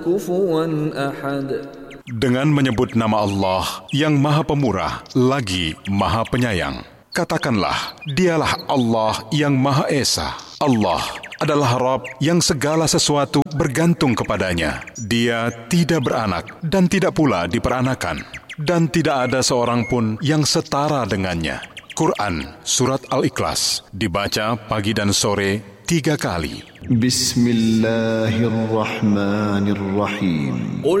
كفوا أحد. Dengan menyebut nama Allah yang Maha Pemurah lagi Maha Penyayang. Katakanlah, dialah Allah yang Maha Esa. Allah adalah Rabb yang segala sesuatu bergantung kepadanya. Dia tidak beranak dan tidak pula diperanakan. Dan tidak ada seorang pun yang setara dengannya. Quran Surat Al-Ikhlas dibaca pagi dan sore 3 kali. Bismillahirrahmanirrahim.